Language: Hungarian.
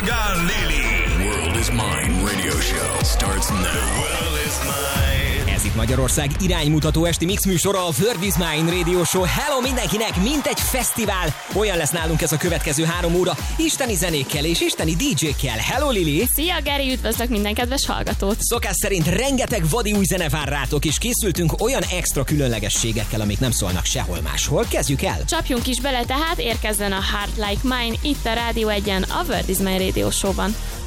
Sziga Lili. World is Mine Radio Show starts now. World is mine. Ez itt Magyarország iránymutató esti mix műsora, a World is Mine Radio Show. Hello mindenkinek, mint egy fesztivál. Olyan lesz nálunk ez a következő 3 óra, isteni zenékkel és isteni DJ-kkel. Hello Lili! Szia Geri, üdvözlök minden kedves hallgatót! Szokás szerint rengeteg vadi új zene vár rátok, és készültünk olyan extra különlegességekkel, amik nem szólnak sehol máshol. Kezdjük el! Csapjunk is bele tehát, érkezzen a Heart Like Mine itt a Rádió 1-en, a World is Mine Radio Show-ban.